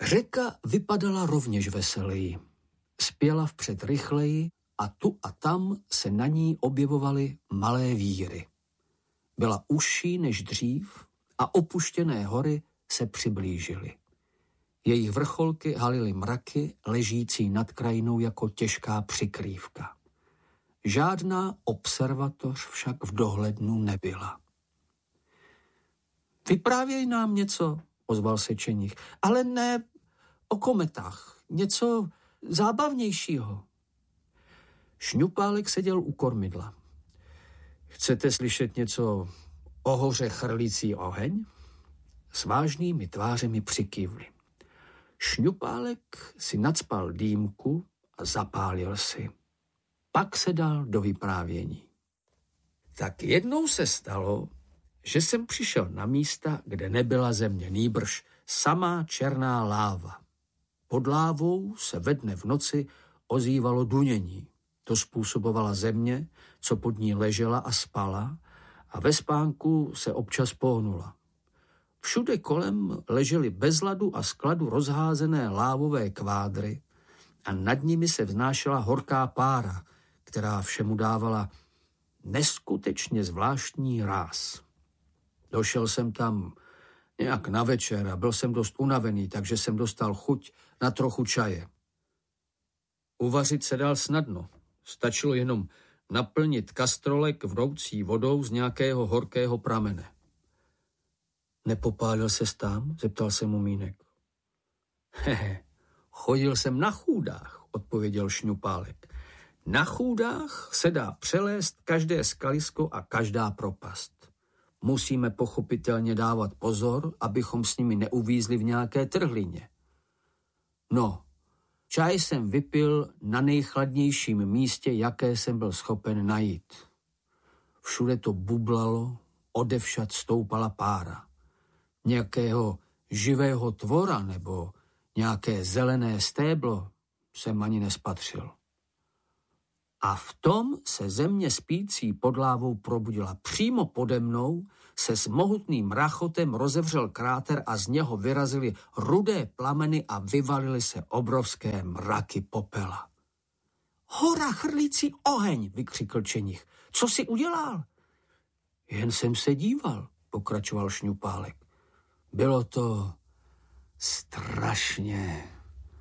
Řeka vypadala rovněž veseleji. Spěla vpřed rychleji a tu a tam se na ní objevovaly malé víry. Byla užší než dřív a opuštěné hory se přiblížily. Jejich vrcholky halily mraky, ležící nad krajinou jako těžká přikrývka. Žádná observatoř však v dohlednu nebyla. Vyprávěj nám něco, ozval se Čenich, ale ne o kometách, něco zábavnějšího. Šňupálek seděl u kormidla. Chcete slyšet něco o hoře chrlící oheň? S vážnými tvářemi přikývli. Šňupálek si nacpal dýmku a zapálil si. Pak se dal do vyprávění. Tak jednou se stalo, že jsem přišel na místa, kde nebyla země, nýbrž samá černá láva. Pod lávou se ve dne v noci ozývalo dunění. To způsobovala země, co pod ní ležela a spala, a ve spánku se občas pohnula. Všude kolem ležely bez ladu a skladu rozházené lávové kvádry a nad nimi se vznášela horká pára, která všemu dávala neskutečně zvláštní ráz. Došel jsem tam nějak na večer a byl jsem dost unavený, takže jsem dostal chuť na trochu čaje. Uvařit se dal snadno. Stačilo jenom naplnit kastrolek vroucí vodou z nějakého horkého pramene. Nepopálil ses tam? Zeptal se Mumínek. Chodil jsem na chůdách, odpověděl Šňupálek. Na chůdách se dá přelézt každé skalisko a každá propast. Musíme pochopitelně dávat pozor, abychom s nimi neuvízli v nějaké trhlině. No, čaj jsem vypil na nejchladnějším místě, jaké jsem byl schopen najít. Všude to bublalo, odevšad stoupala pára. Nějakého živého tvora nebo nějaké zelené stéblo jsem ani nespatřil. A v tom se země spící pod lávou probudila. Přímo pode mnou se s mohutným rachotem rozevřel kráter a z něho vyrazily rudé plameny a vyvalily se obrovské mraky popela. Hora chrlící oheň, vykřikl Čenich. Co jsi udělal? Jen jsem se díval, pokračoval Šňupálek. Bylo to strašně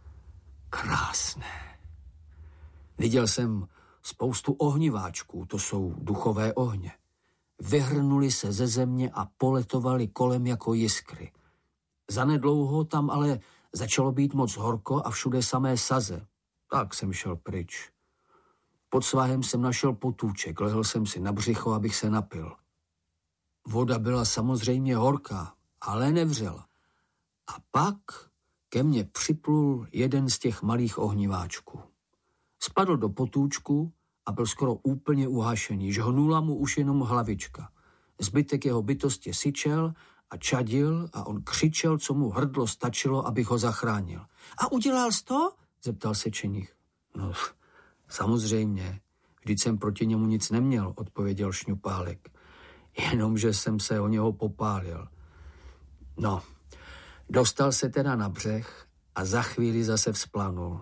krásné. Viděl jsem spoustu ohniváčků, to jsou duchové ohně. Vyhrnuli se ze země a poletovali kolem jako jiskry. Zanedlouho tam ale začalo být moc horko a všude samé saze. Tak jsem šel pryč. Pod svahem jsem našel potůček, lehl jsem si na břicho, abych se napil. Voda byla samozřejmě horká, ale nevřela. A pak ke mně připlul jeden z těch malých ohniváčků. Spadl do potůčku a byl skoro úplně uhašený, žhnula mu už jenom hlavička. Zbytek jeho bytosti syčel a čadil a on křičel, co mu hrdlo stačilo, abych ho zachránil. A udělal jsi to? Zeptal se Čenich. No, samozřejmě, vždyť jsem proti němu nic neměl, odpověděl Šňupálek. Jenomže jsem se o něho popálil. No, dostal se teda na břeh a za chvíli zase vzplanul.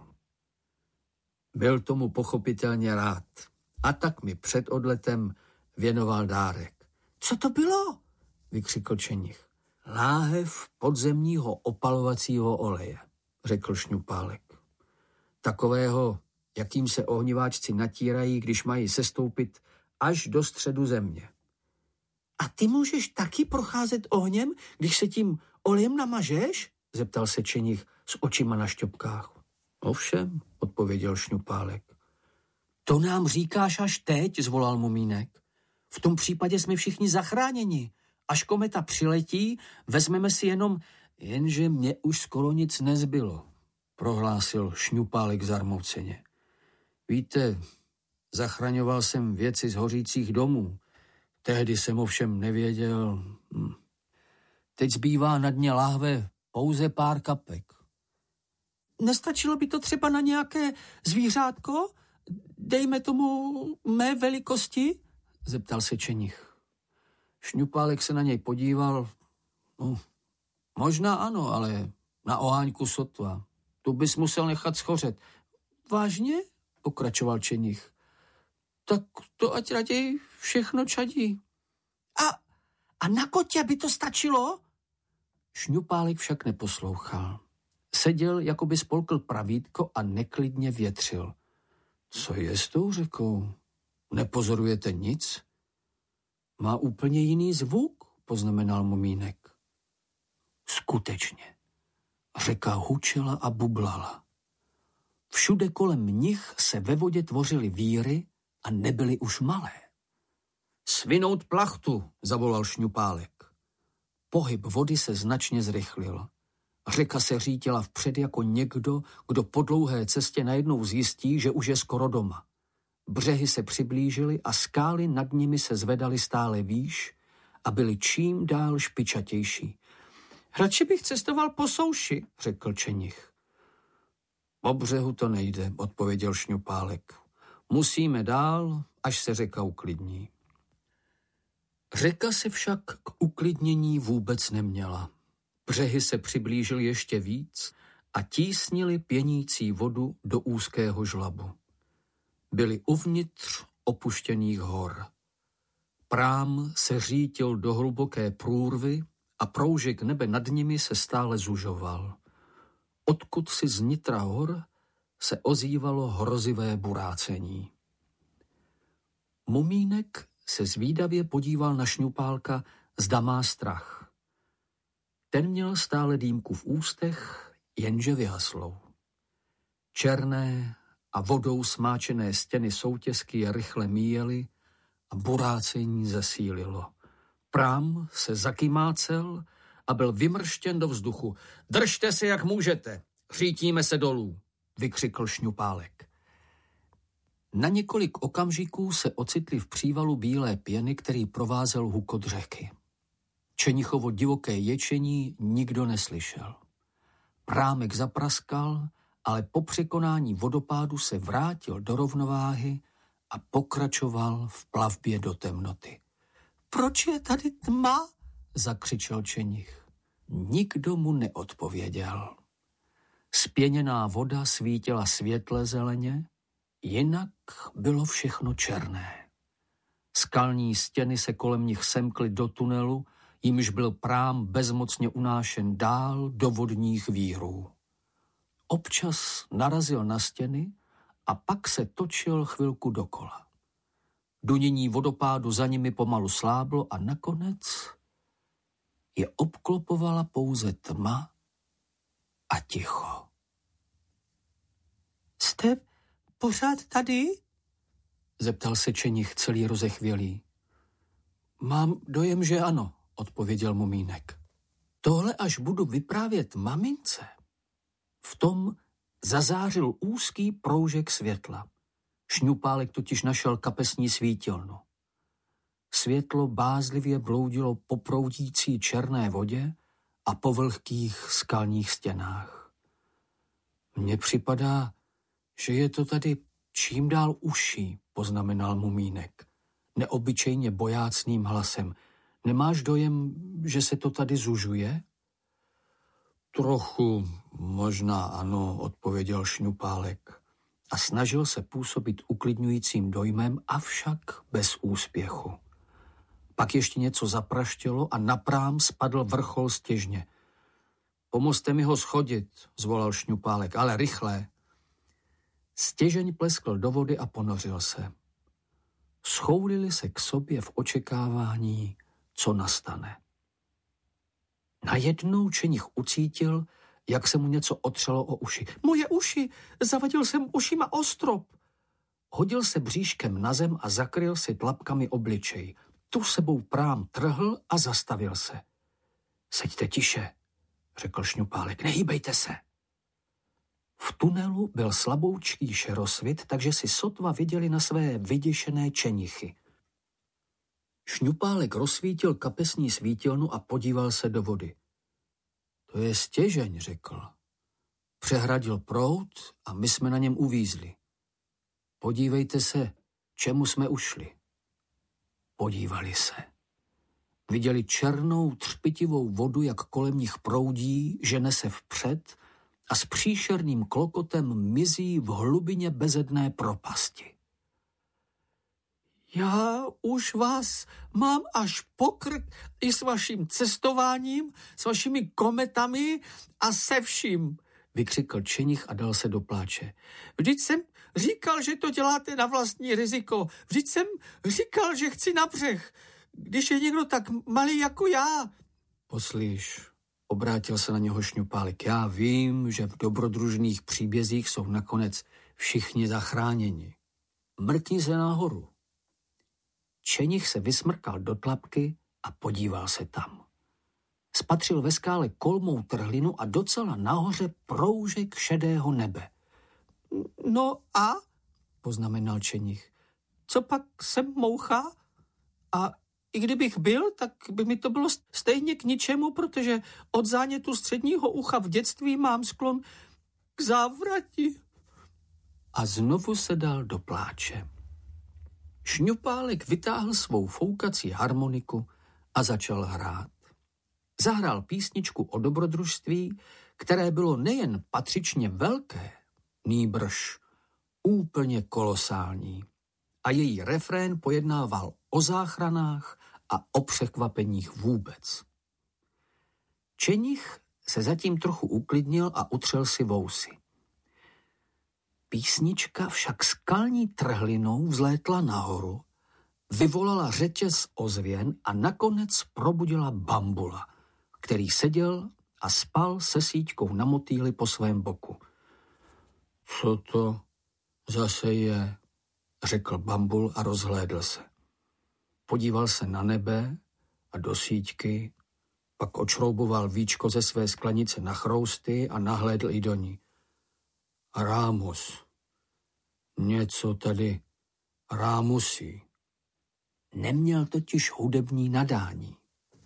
Byl tomu pochopitelně rád a tak mi před odletem věnoval dárek. Co to bylo? Vykřikl Čenich. Láhev podzemního opalovacího oleje, řekl Šňupálek. Takového, jakým se ohniváčci natírají, když mají sestoupit až do středu země. A ty můžeš taky procházet ohněm, když se tím olejem namažeš? Zeptal se Čenich s očima na šťopkách. Ovšem, odpověděl Šňupálek. To nám říkáš až teď, zvolal Mumínek. V tom případě jsme všichni zachráněni. Až kometa přiletí, vezmeme si jenže mě už skoro nic nezbylo, prohlásil Šňupálek zarmouceně. Víte, zachraňoval jsem věci z hořících domů. Tehdy jsem ovšem nevěděl. Teď zbývá na dně láhve pouze pár kapek. Nestačilo by to třeba na nějaké zvířátko? Dejme tomu mé velikosti? Zeptal se Čenich. Šňupálek se na něj podíval. No, možná ano, ale Na oháňku sotva. Tu bys musel nechat schořet. Vážně? Pokračoval Čenich. Tak to ať raději všechno čadí. A na kotě by to stačilo? Šňupálek však neposlouchal. Seděl, jako by spolkl pravítko a neklidně větřil. Co je s tou řekou? Nepozorujete nic? Má úplně jiný zvuk, poznamenal Mumínek. Skutečně. Řeka hučela a bublala. Všude kolem nich se ve vodě tvořily víry a nebyly už malé. Svinout plachtu, zavolal Šňupálek. Pohyb vody se značně zrychlil. Řeka se řítila vpřed jako někdo, kdo po dlouhé cestě najednou zjistí, že už je skoro doma. Břehy se přiblížily a skály nad nimi se zvedaly stále výš a byly čím dál špičatější. Radši bych cestoval po souši, řekl Čenich. Po břehu to nejde, odpověděl Šňupálek. Musíme dál, až se řeka uklidní. Řeka se však k uklidnění vůbec neměla. Břehy se přiblížily ještě víc a tísnili pěnící vodu do úzkého žlabu. Byli uvnitř opuštěných hor. Prám se řítil do hluboké průrvy a proužek nebe nad nimi se stále zužoval. Odkud si z nitra hor se ozývalo hrozivé burácení. Mumínek se zvídavě podíval na Šňupálka, zda má strach. Ten měl stále dýmku v ústech, jenže vyhaslou. Černé a vodou smáčené stěny soutěsky je rychle míjely a burácení zesílilo. Prám se zakymácel a byl vymrštěn do vzduchu. Držte se, jak můžete, řítíme se dolů, vykřikl Šňupálek. Na několik okamžiků se ocitli v přívalu bílé pěny, který provázel hukot řeky. Čenichovo divoké ječení nikdo neslyšel. Prámek zapraskal, ale po překonání vodopádu se vrátil do rovnováhy a pokračoval v plavbě do temnoty. Proč je tady tma? Zakřičel Čenich. Nikdo mu neodpověděl. Spěněná voda svítila světle zeleně, jinak bylo všechno černé. Skalní stěny se kolem nich semkly do tunelu, jimž byl prám bezmocně unášen dál do vodních vírů. Občas narazil na stěny a pak se točil chvilku dokola. Dunění vodopádu za nimi pomalu sláblo a nakonec je obklopovala pouze tma a ticho. Jste pořád tady? Zeptal se Čenich celý rozechvělý. Mám dojem, že ano, odpověděl Mumínek. Tohle až budu vyprávět mamince. V tom zazářil úzký proužek světla. Šňupálek totiž našel kapesní svítilnu. Světlo bázlivě bloudilo po proudící černé vodě a po vlhkých skalních stěnách. Mně připadá, že je to tady čím dál užší, poznamenal Mumínek, neobyčejně bojácným hlasem. Nemáš dojem, že se to tady zužuje? Trochu, možná ano, odpověděl Šňupálek a snažil se působit uklidňujícím dojmem, avšak bez úspěchu. Pak ještě něco zapraštělo a na prám spadl vrchol stěžně. Pomozte mi ho schodit, zvolal Šňupálek, ale rychle. Stěžeň pleskl do vody a ponořil se. Schoulili se k sobě v očekávání, co nastane. Najednou Čenich ucítil, jak se mu něco otřelo o uši. Moje uši! Zavadil jsem ušima o strop! Hodil se bříškem na zem a zakryl si tlapkami obličej. Tu sebou prám trhl a zastavil se. Seďte tiše, řekl Šňupálek, nehýbejte se. V tunelu byl slaboučký šerosvit, takže si sotva viděli na své vyděšené čenichy. Šňupálek rozsvítil kapesní svítilnu a podíval se do vody. To je stěžeň, řekl. Přehradil proud a my jsme na něm uvízli. Podívejte se, čemu jsme ušli. Podívali se. Viděli černou třpitivou vodu, jak kolem nich proudí, žene se vpřed a s příšerným klokotem mizí v hlubině bezedné propasti. Já už vás mám až po krk i s vaším cestováním, s vašimi kometami a se vším, vykřikl Čenich a dal se do pláče. Vždyť jsem říkal, že to děláte na vlastní riziko. Vždyť jsem říkal, že chci na břeh, když je někdo tak malý jako já. Poslíš, obrátil se na něho Šňupálek. Já vím, že v dobrodružných příbězích jsou nakonec všichni zachráněni. Mrkni se nahoru. Čenich se vysmrkal do tlapky a podíval se tam. Spatřil ve skále kolmou trhlinu a docela nahoře proužek šedého nebe. No a, poznamenal Čenich, co pak jsem moucha? A i kdybych byl, tak by mi to bylo stejně k ničemu, protože od zánětu středního ucha v dětství mám sklon k závrati. A znovu se dal do pláče. Šňupálek vytáhl svou foukací harmoniku a začal hrát. Zahrál písničku o dobrodružství, které bylo nejen patřičně velké, nýbrž úplně kolosální. A její refrén pojednával o záchranách a o překvapeních vůbec. Čenich se zatím trochu uklidnil a utřel si vousy. Písnička však skalní trhlinou vzlétla nahoru, vyvolala řetěz ozvěn a nakonec probudila Bambula, který seděl a spal se síťkou na motýli po svém boku. Co to zase je, řekl Bambul a rozhlédl se. Podíval se na nebe a do síťky, pak odšrouboval víčko ze své sklenice na chrousty a nahlédl i do ní. Rámus. Něco tady rámusí. Neměl totiž hudební nadání.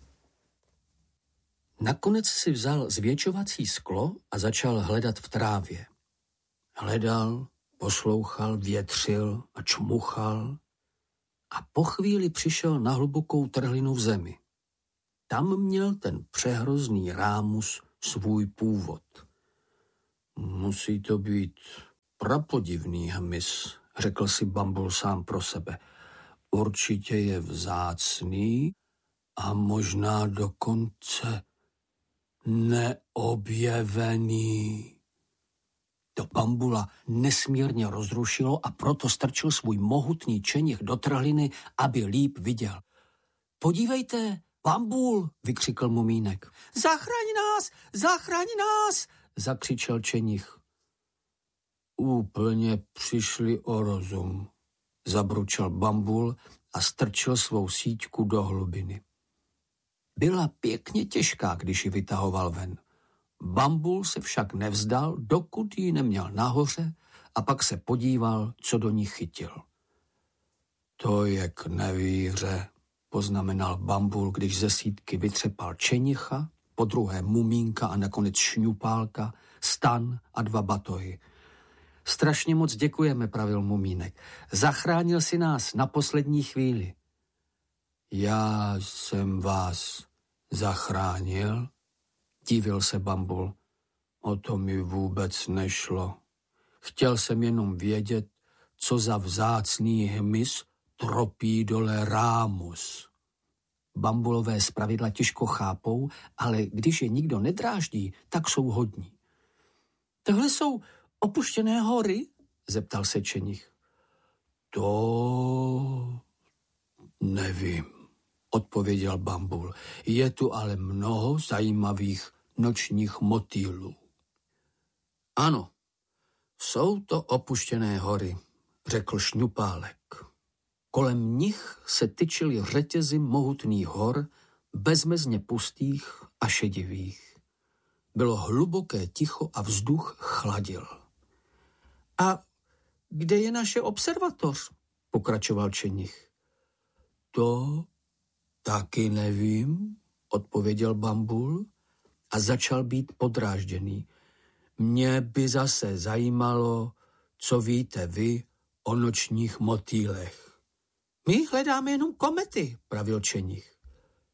Nakonec si vzal zvětšovací sklo a začal hledat v trávě. Hledal, poslouchal, větřil a čmuchal a po chvíli přišel na hlubokou trhlinu v zemi. Tam měl ten přehrozný rámus svůj původ. Musí to být prapodivný hmyz, řekl si Bambul sám pro sebe. Určitě je vzácný a možná dokonce neobjevený. To Bambula nesmírně rozrušilo a proto strčil svůj mohutný čenich do trhliny, aby líp viděl. Podívejte, Bambul, vykřikl Mumínek. Zachraň nás, zakřičel čenich. Úplně přišli o rozum, zabručel Bambul a strčil svou síťku do hlubiny. Byla pěkně těžká, když ji vytahoval ven. Bambul se však nevzdal, dokud ji neměl nahoře a pak se podíval, co do ní chytil. To je k nevíře, poznamenal Bambul, když ze sítky vytřepal čenicha, podruhé Mumínka a nakonec Šňupálka, stan a 2 batohy. Strašně moc děkujeme, pravil Mumínek. Zachránil si nás na poslední chvíli. Já jsem vás zachránil? Divil se Bambul. O to mi vůbec nešlo. Chtěl jsem jenom vědět, co za vzácný hmyz tropí dole rámus. Bambulové zpravidla těžko chápou, ale když je nikdo nedráždí, tak jsou hodní. Tohle jsou opuštěné hory? Zeptal se čenich. To nevím, odpověděl Bambul. Je tu ale mnoho zajímavých nočních motýlů. Ano, jsou to opuštěné hory, řekl Šňupálek. Kolem nich se tyčily řetězy mohutných hor, bezmezně pustých a šedivých. Bylo hluboké ticho a vzduch chladil. A kde je naše observatoř? Pokračoval čenich. To taky nevím, odpověděl Bambul a začal být podrážděný. Mě by zase zajímalo, co víte vy o nočních motýlech. My hledáme jenom komety, pravil čenich.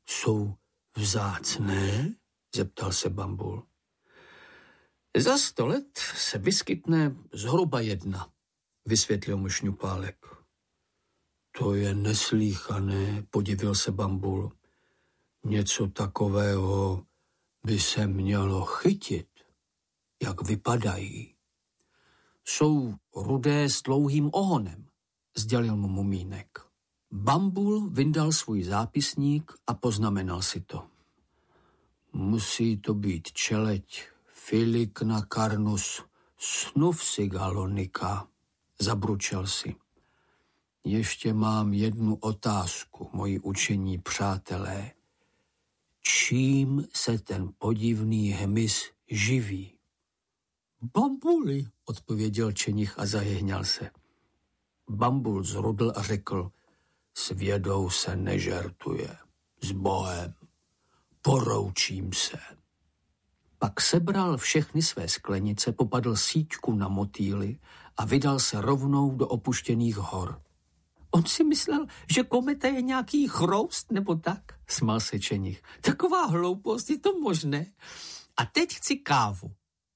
Jsou vzácné? Zeptal se Bambul. Za 100 let se vyskytne zhruba 1, vysvětlil mu Šňupálek. To je neslýchané, podivil se Bambul. Něco takového by se mělo chytit. Jak vypadají? Jsou rudé s dlouhým ohonem, sdělil mu Mumínek. Bambul vyndal svůj zápisník a poznamenal si to. Musí to být čeleď Filikna Carnus snufsigalonika, zabručel si. Ještě mám jednu otázku, moji učení přátelé. Čím se ten podivný hmyz živí? Bambuli, odpověděl Čenich a zahehňal se. Bambul zrudl a řekl, s vědou se nežertuje, s Bohem, poroučím se. Pak sebral všechny své sklenice, popadl síťku na motýly a vydal se rovnou do opuštěných hor. On si myslel, že kometa je nějaký chroust nebo tak, smál se Čenich. Taková hloupost, je to možné? A teď chci kávu.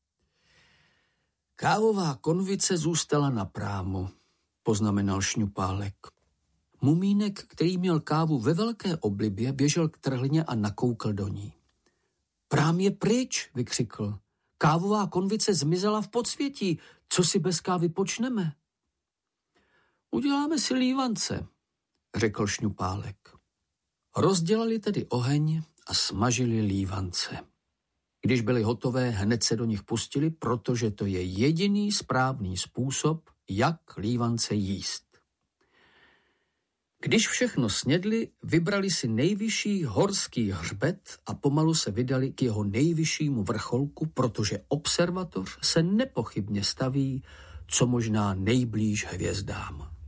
Kávová konvice zůstala na prámu, poznamenal Šňupálek. Mumínek, který měl kávu ve velké oblibě, běžel k trhlině a nakoukl do ní. Prám je pryč, vykřikl. Kávová konvice zmizela v podsvětí. Co si bez kávy počneme? Uděláme si lívance, řekl Šňupálek. Rozdělali tedy oheň a smažili lívance. Když byly hotové, hned se do nich pustili, protože to je jediný správný způsob, jak lívance jíst. Když všechno snědli, vybrali si nejvyšší horský hřbet a pomalu se vydali k jeho nejvyššímu vrcholku, protože observatoř se nepochybně staví co možná nejblíž hvězdám.